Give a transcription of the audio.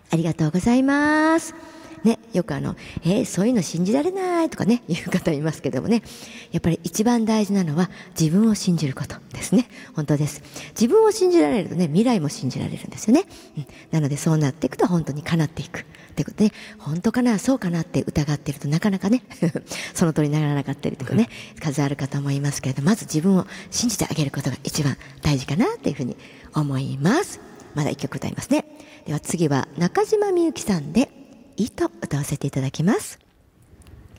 ありがとうございます。ね、よくそういうの信じられないとかね、いう方いますけどもね、やっぱり一番大事なのは自分を信じることですね。本当です。自分を信じられるとね、未来も信じられるんですよね。なのでそうなっていくと本当に叶っていく。ってことで、本当かな、そうかなって疑っているとなかなかね、その通りにならなかったりとかね、数ある方もいますけれど、まず自分を信じてあげることが一番大事かなっていうふうに思います。まだ一曲歌いますね。では次は中島みゆきさんで糸、歌わせていただきます。